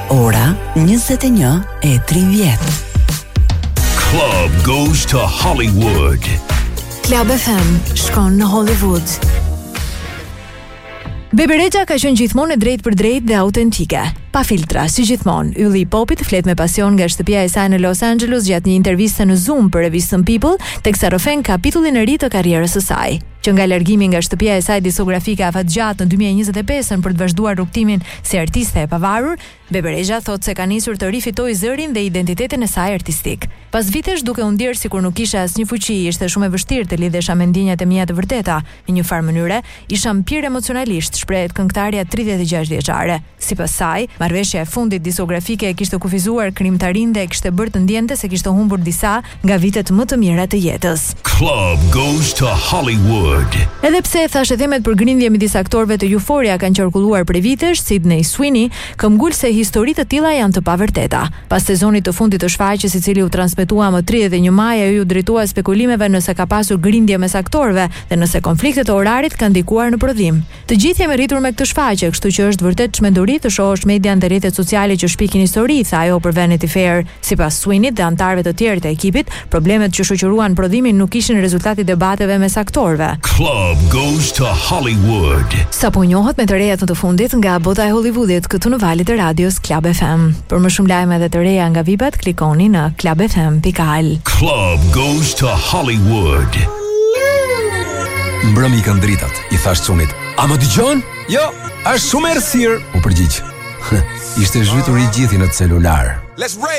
Ora 21:30. Club goes to Hollywood. Club FM shkon në Hollywood. Bebe Rexha ka qenë gjithmonë e drejtë për drejtë dhe autentike. Pa filtra, si gjithmonë, ylli i popit flet me pasion nga shtëpia e saj në Los Angeles gjatë një interviste në Zoom për revistën People, teksa rrëfen kapitullin e ri të karrierës së saj. Që nga largimi nga shtëpia e saj diskografike afatgjatë në 2025 për të vazhduar rrugtimin si artiste e pavarur, Bebe Rexha thotë se ka nisur të rifitojë zërin dhe identitetin e saj artistik. Pas vitesh duke u ndjerë sikur nuk kisha asnjë fuqi, ishte shumë e vështirë të lidhesha me ndjenjat e mia të vërteta. Në një farë mënyre, isha mpir emocionalisht, shprehet këngëtarja 36 vjeçare. Sipas saj, marrëveshja e fundit diskografike e kishte kufizuar krijimtarinë dhe e kishte bërë të ndjente se kishte humbur disa nga vitet më të mira të jetës. Club goes to Hollywood. Edhe pse thashë themet për grindje midis aktorëve të Euphoria kanë qarkulluar prej vitesh, Sydney Sweeney këmbgul se histori të tilla janë të pavërteta. Pas sezonit të fundit të shfaqjes, i cili u transmetua më 31 maj, ajo u drejtua spekulimeve nëse ka pasur grindje mes aktorëve dhe nëse konfliktet e orarit kanë ndikuar në prodhim. Të gjithë jemi rritur me këtë shfaqje, kështu që është vërtet çmenduri të shohësh media dhe rrjetet sociale që shpikin histori, tha ajo për Vanity Fair. Sipas Sweeney dhe antarëve të tjerë të ekipit, problemet që shoqëruan prodhimin nuk ishin rezultati i debateve mes aktorëve. Club goes to Hollywood. Sapo njohet me të rejat në të fundit nga bota e Hollywoodit këtu në valët e radios Club FM. Për më shumë lajme dhe të reja nga vipat, klikoni në clubfm.al. Club goes to Hollywood. Mbrëmi i kanë dritat, i thash Cunit. A më dëgjon? Jo, është shumë errësirë, u përgjigj. Ishte zhytur i gjithi në celular.